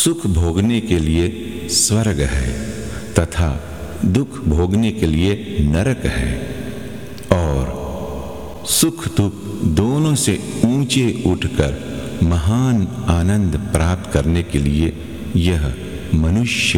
सुख भोगने के लिए स्वर्ग है तथा दुख भोगने के लिए नरक है, और सुख दुख दोनों से ऊंचे उठकर महान आनंद प्राप्त करने के लिए यह मनुष्य